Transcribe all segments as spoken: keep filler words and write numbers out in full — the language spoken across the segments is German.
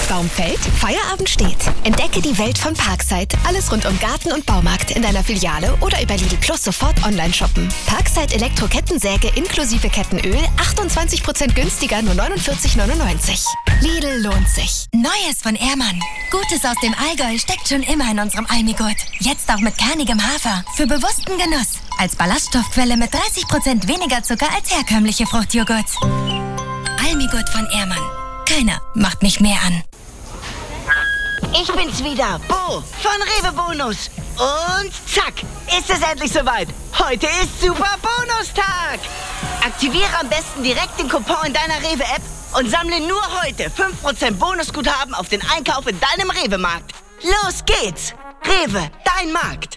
Baum fällt, Feierabend steht. Entdecke die Welt von Parkside. Alles rund um Garten und Baumarkt in deiner Filiale oder über Lidl Plus sofort online shoppen. Parkside Elektro-Kettensäge inklusive Kettenöl, achtundzwanzig Prozent günstiger, nur neunundvierzig neunundneunzig. Lidl lohnt sich. Neues von Ehrmann. Gutes aus dem Allgäu steckt schon immer in unserem Almigurt. Jetzt auch mit kernigem Hafer. Für bewussten Genuss. Als Ballaststoffquelle mit dreißig Prozent weniger Zucker als herkömmliche Fruchtjoghurts. Almigurt von Ehrmann. Keiner macht mich mehr an. Ich bin's wieder, Bo von Rewe Bonus. Und zack, ist es endlich soweit. Heute ist Super Bonustag. Aktiviere am besten direkt den Coupon in deiner Rewe-App und sammle nur heute fünf Prozent Bonusguthaben auf den Einkauf in deinem Rewe-Markt. Los geht's. Rewe, dein Markt.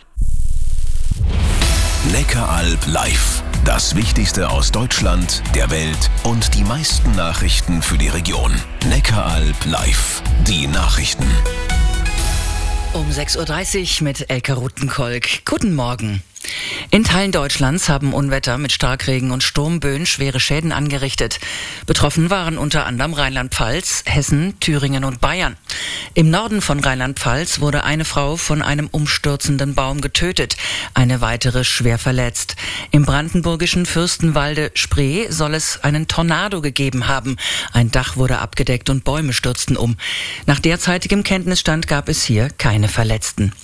Neckaralb live. Das Wichtigste aus Deutschland, der Welt und die meisten Nachrichten für die Region. Neckaralb live. Die Nachrichten. Um sechs Uhr dreißig mit Elke Rutenkolk. Guten Morgen. In Teilen Deutschlands haben Unwetter mit Starkregen und Sturmböen schwere Schäden angerichtet. Betroffen waren unter anderem Rheinland-Pfalz, Hessen, Thüringen und Bayern. Im Norden von Rheinland-Pfalz wurde eine Frau von einem umstürzenden Baum getötet, eine weitere schwer verletzt. Im brandenburgischen Fürstenwalde-Spree soll es einen Tornado gegeben haben. Ein Dach wurde abgedeckt und Bäume stürzten um. Nach derzeitigem Kenntnisstand gab es hier keine Verletzten.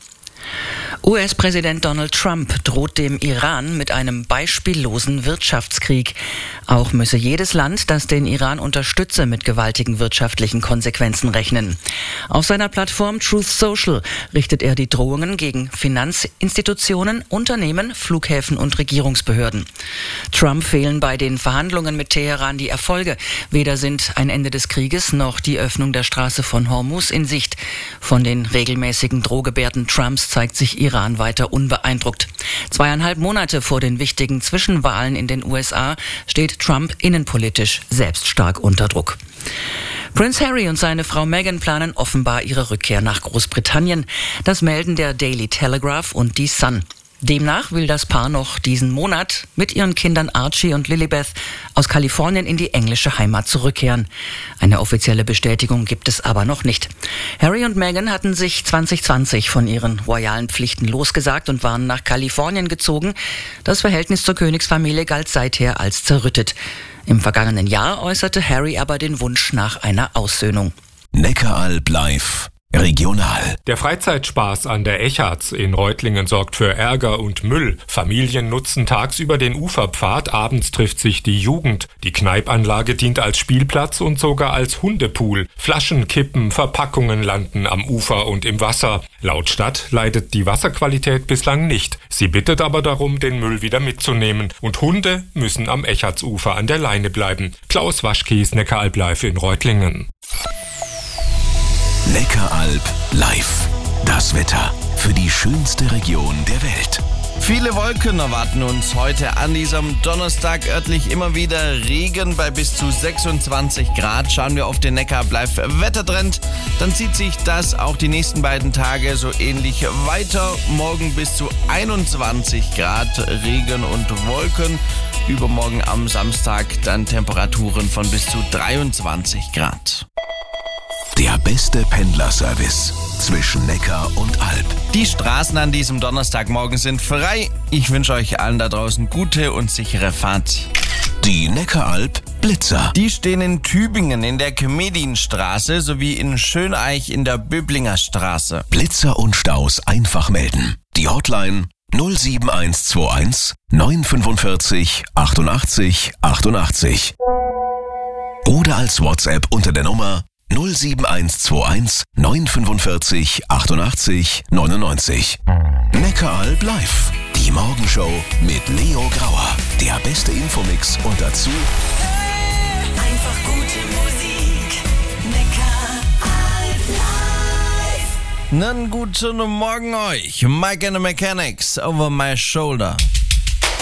U S-Präsident Donald Trump droht dem Iran mit einem beispiellosen Wirtschaftskrieg. Auch müsse jedes Land, das den Iran unterstütze, mit gewaltigen wirtschaftlichen Konsequenzen rechnen. Auf seiner Plattform Truth Social richtet er die Drohungen gegen Finanzinstitutionen, Unternehmen, Flughäfen und Regierungsbehörden. Trump fehlen bei den Verhandlungen mit Teheran die Erfolge. Weder sind ein Ende des Krieges noch die Öffnung der Straße von Hormuz in Sicht. Von den regelmäßigen Drohgebärden Trumps zeigt sich Iran weiter unbeeindruckt. Zweieinhalb Monate vor den wichtigen Zwischenwahlen in den U S A steht Trump innenpolitisch selbst stark unter Druck. Prince Harry und seine Frau Meghan planen offenbar ihre Rückkehr nach Großbritannien. Das melden der Daily Telegraph und die Sun. Demnach will das Paar noch diesen Monat mit ihren Kindern Archie und Lilibeth aus Kalifornien in die englische Heimat zurückkehren. Eine offizielle Bestätigung gibt es aber noch nicht. Harry und Meghan hatten sich zwanzig zwanzig von ihren royalen Pflichten losgesagt und waren nach Kalifornien gezogen. Das Verhältnis zur Königsfamilie galt seither als zerrüttet. Im vergangenen Jahr äußerte Harry aber den Wunsch nach einer Aussöhnung. Neckaralb live. Regional. Der Freizeitspaß an der Echarts in Reutlingen sorgt für Ärger und Müll. Familien nutzen tagsüber den Uferpfad, abends trifft sich die Jugend. Die Kneipanlage dient als Spielplatz und sogar als Hundepool. Flaschen kippen, Verpackungen landen am Ufer und im Wasser. Laut Stadt leidet die Wasserqualität bislang nicht. Sie bittet aber darum, den Müll wieder mitzunehmen. Und Hunde müssen am Echartsufer an der Leine bleiben. Klaus Waschkies, Neckaralb live in Reutlingen. Neckaralb live. Das Wetter für die schönste Region der Welt. Viele Wolken erwarten uns heute an diesem Donnerstag, örtlich immer wieder Regen bei bis zu sechsundzwanzig Grad. Schauen wir auf den Neckaralb live Wettertrend, dann zieht sich das auch die nächsten beiden Tage so ähnlich weiter. Morgen bis zu einundzwanzig Grad, Regen und Wolken. Übermorgen am Samstag dann Temperaturen von bis zu dreiundzwanzig Grad. Der beste Pendlerservice zwischen Neckar und Alb. Die Straßen an diesem Donnerstagmorgen sind frei. Ich wünsche euch allen da draußen gute und sichere Fahrt. Die Neckaralb Blitzer. Die stehen in Tübingen in der Kmedinstraße sowie in Schöneich in der Böblinger Straße. Blitzer und Staus einfach melden. Die Hotline null sieben eins zwei eins neun fünfundvierzig achtundachtzig achtundachtzig. Oder als WhatsApp unter der Nummer null sieben eins zwei eins neun fünfundvierzig achtundachtzig neunundneunzig. Neckaralb live. Die Morgenshow mit Leo Grauer. Der beste Infomix und dazu Einfach gute Musik. Neckaralb live. Einen guten Morgen euch. Mike and the Mechanics, Over My Shoulder.